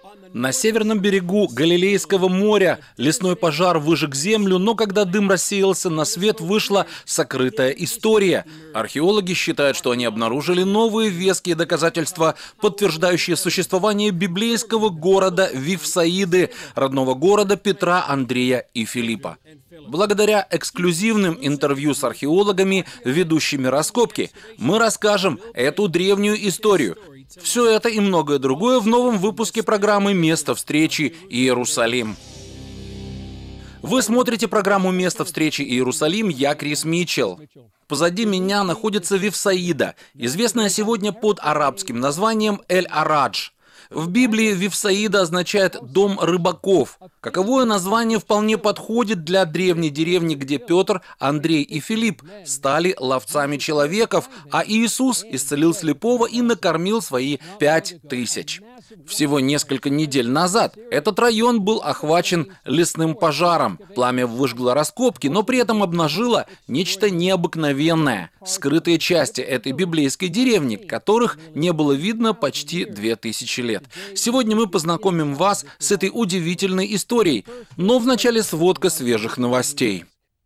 На северном берегу Галилейского моря лесной пожар выжег землю, но когда дым рассеялся, на свет вышла сокрытая история. Археологи считают, что они обнаружили новые веские доказательства, подтверждающие существование библейского города Вифсаиды, родного города Петра, Андрея и Филиппа. Благодаря эксклюзивным интервью с археологами, ведущими раскопки, мы расскажем эту древнюю историю. Все это и многое другое в новом выпуске программы «Место встречи Иерусалим». Вы смотрите программу «Место встречи Иерусалим», я Крис Митчелл. Позади меня находится Вифсаида, известная сегодня под арабским названием Эль-Арадж. В Библии Вифсаида означает «дом рыбаков». Каковое название вполне подходит для древней деревни, где Петр, Андрей и Филипп стали ловцами человеков, а Иисус исцелил слепого и накормил свои 5000. Всего несколько недель назад этот район был охвачен лесным пожаром. Пламя выжгло раскопки, но при этом обнажило нечто необыкновенное – скрытые части этой библейской деревни, которых не было видно почти 2000 лет. Сегодня мы познакомим вас с этой удивительной историей, но вначале сводка свежих новостей.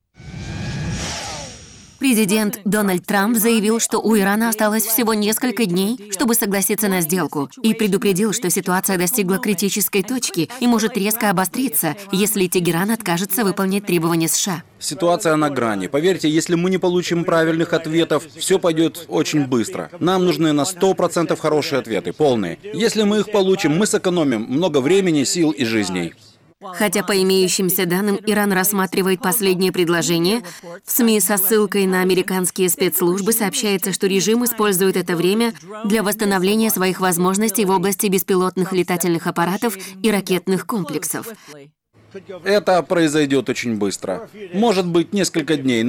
Президент Дональд Трамп заявил, что у Ирана осталось всего несколько дней, чтобы согласиться на сделку, и предупредил, что ситуация достигла критической точки и может резко обостриться, если Тегеран откажется выполнять требования США. Ситуация на грани. Поверьте, если мы не получим правильных ответов, все пойдет очень быстро. Нам нужны на 100% хорошие ответы, полные. Если мы их получим, мы сэкономим много времени, сил и жизней. Хотя по имеющимся данным Иран рассматривает последнее предложение, в СМИ со ссылкой на американские спецслужбы сообщается, что режим использует это время для восстановления своих возможностей в области беспилотных летательных аппаратов и ракетных комплексов. Это произойдет очень быстро. Может быть, несколько дней.